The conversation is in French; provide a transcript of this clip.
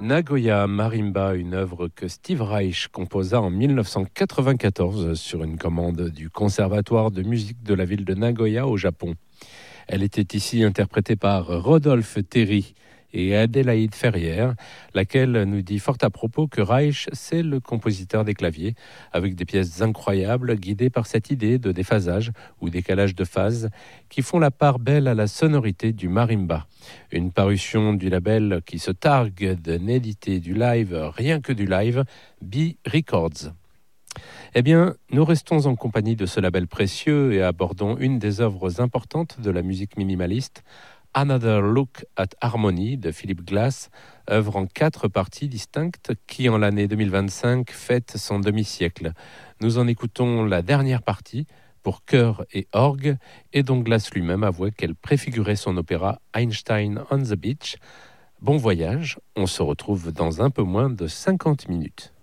Nagoya Marimba, une œuvre que Steve Reich composa en 1994 sur une commande du Conservatoire de musique de la ville de Nagoya au Japon. Elle était ici interprétée par Rodolphe Terry et Adélaïde Ferrière, laquelle nous dit fort à propos que Reich, c'est le compositeur des claviers, avec des pièces incroyables guidées par cette idée de déphasage ou décalage de phase qui font la part belle à la sonorité du marimba. Une parution du label qui se targue de n'éditer du live, rien que du live, B Records. Eh bien, nous restons en compagnie de ce label précieux et abordons une des œuvres importantes de la musique minimaliste, Another Look at Harmony de Philip Glass, œuvre en 4 parties distinctes qui, en l'année 2025, fête son demi-siècle. Nous en écoutons la dernière partie pour chœur et orgue, et dont Glass lui-même avouait qu'elle préfigurait son opéra Einstein on the Beach. Bon voyage, on se retrouve dans un peu moins de 50 minutes.